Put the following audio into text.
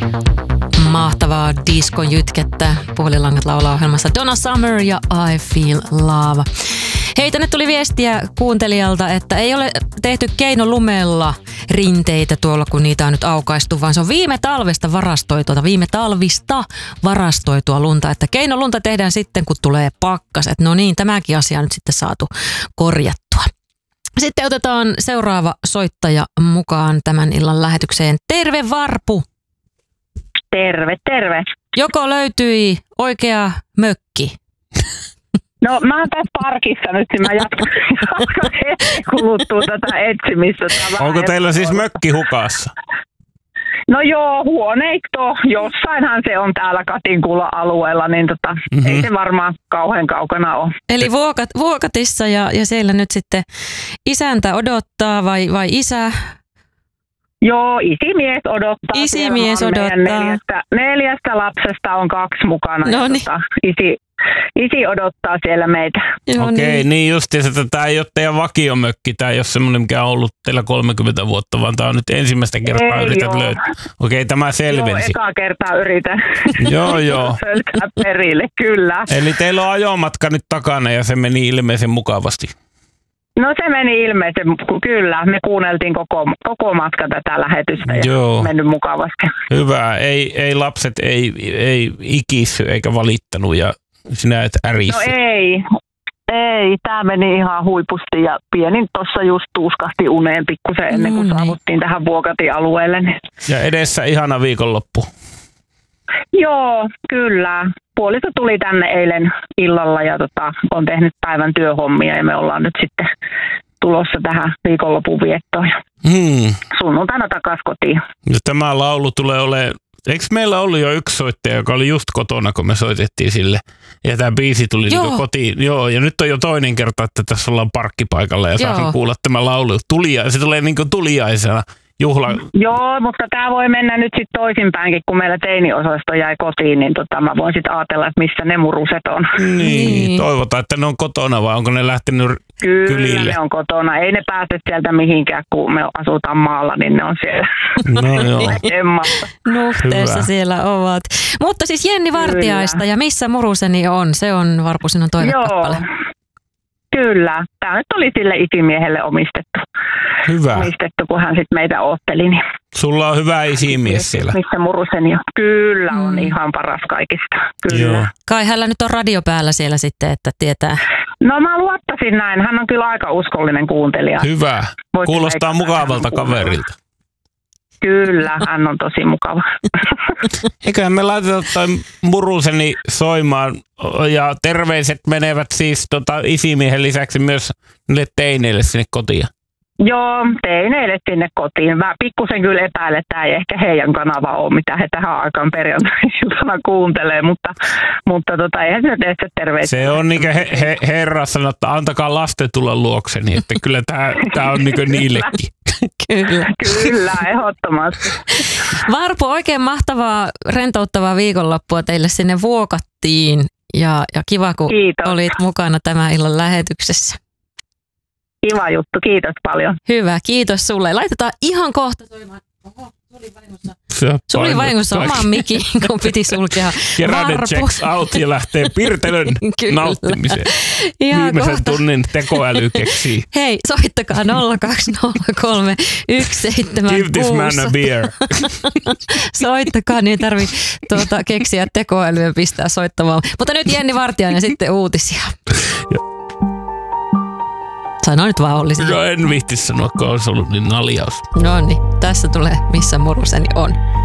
Mahtavaa diskon jytkettä. Puhelinlangat laulaa ohjelmassa Donna Summer ja I Feel Love. Hei, tänne tuli viestiä kuuntelijalta, että ei ole tehty keinolumella rinteitä tuolla, kun niitä on nyt aukaistu, vaan se on viime talvista varastoitua lunta. Että keinolunta tehdään sitten, kun tulee pakkaset. No niin, tämäkin asia on nyt sitten saatu korjattua. Sitten otetaan seuraava soittaja mukaan tämän illan lähetykseen. Terve Varpu! Terve, terve. Joko löytyi oikea mökki? No mä oon tässä parkissa nyt, mä jatkan hetki kuluttua tätä etsimistä. Onko teillä siis mökki hukassa? No joo, huoneisto. Jossainhan se on täällä Katinkula-alueella, niin ei se varmaan kauhean kaukana ole. Eli Vuokatissa ja siellä nyt sitten isäntä odottaa vai isä? Joo, isimies odottaa. Isimies odottaa. Neljästä lapsesta on 2 mukana. No niin. Isi odottaa siellä meitä. Okei, niin justiinsa, että tämä ei ole teidän vakiomökki, tämä ei ole semmoinen, mikä on ollut teillä 30 vuotta, vaan tämä on nyt ensimmäistä kertaa yrität löytää. Okei, tämä selvensi. Joo, ekaa kertaa yritän. Joo. Löytää perille, kyllä. Eli teillä on ajomatka nyt takana ja se meni ilmeisen mukavasti. No se meni ilmeisen, kyllä. Me kuunneltiin koko matka tätä lähetystä ja mennyt mukavasti. Hyvä. Ei lapset ei ikissy eikä valittanut ja sinä et ärissy. No ei. Tämä meni ihan huipusti ja pienin tuossa just tuuskahti uneen pikkusen ennen kuin saavuttiin tähän Vuokatin alueelle. Ja edessä ihana viikonloppu. Joo, kyllä. Puoliso tuli tänne eilen illalla ja on tehnyt päivän työhommia ja me ollaan nyt sitten tulossa tähän viikonlopun viettoon. Sunnuntaina takaisin kotiin. Ja tämä laulu tulee olemaan, eikö meillä ollut jo yksi soittaja, joka oli just kotona, kun me soitettiin sille? Ja tämä biisi tuli niin kotiin. Joo, ja nyt on jo toinen kerta, että tässä ollaan parkkipaikalla ja saasin kuulla tämä laulu. Se tulee niin kuin tuliaisena. Juhla. Joo, mutta tämä voi mennä nyt sitten toisinpäinkin, kun meillä teiniosasto jäi kotiin, niin mä voin sitten ajatella, että missä ne muruset on. Niin, toivotaan, että ne on kotona vai onko ne lähtenyt kylille? Kyllä ne on kotona. Ei ne pääse sieltä mihinkään, kun me asutaan maalla, niin ne on siellä. No joo. Nuhteessa siellä ovat. Mutta siis Jenni Vartiaista ja Missä muruseni on, se on Varpu sinun toivekappale. Joo. Kyllä. Tämä nyt oli sille isimiehelle omistettu. Hyvä. Omistettu, kun hän sitten meitä ootteli. Niin. Sulla on hyvä isimies siellä. Missä muruseni on. Kyllä, on ihan paras kaikista. Kyllä. Joo. Kai hänellä nyt on radio päällä siellä sitten, että tietää. No mä luottaisin näin. Hän on kyllä aika uskollinen kuuntelija. Hyvä. Kuulostaa mukavalta kaverilta. Kyllä, hän on tosi mukava. Eiköhän me laiteta toi muruseni soimaan ja terveiset menevät siis isimiehen lisäksi myös niille teineille sinne kotiin. Joo, teineille sinne kotiin. Mä pikkusen kyllä epäilen, että tämä ei ehkä heidän kanava ole, mitä he tähän aikaan perjantai-iltana kuuntelee, mutta eihän se tee terveisiä. Se on niin kuin herra sanoo, että antakaa lasten tulla luokseni, että kyllä tämä on niin niillekin. Kyllä, ehdottomasti. Varpu, oikein mahtavaa, rentouttavaa viikonloppua teille sinne Vuokattiin ja kiva, kun olit mukana tämän illan lähetyksessä. Kiva juttu, kiitos paljon. Hyvä, kiitos sulle. Laitetaan ihan kohta soimaan. Oho, Suli vahingossa oman mikin, kun piti sulkea. Keränne checks out ja lähtee pirtelön nauttimiseen. Viimeisen tunnin tekoäly keksii. Hei, soittakaa 0203 176. Give this man a beer. Soittakaa, niin ei tarvitse keksiä tekoälyä ja pistää soittamaan. Mutta nyt Jenni Vartiainen ja sitten uutisia. Sano nyt vaan Olli. Joo, en viitti sanoa, kun olisi ollut niin naljaus. No niin, tässä tulee Missä muruseni on.